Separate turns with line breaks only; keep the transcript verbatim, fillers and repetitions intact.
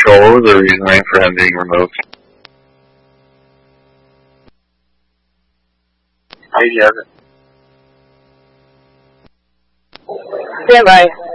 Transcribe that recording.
control or the reasoning for him being removed? He has it.
Stand by.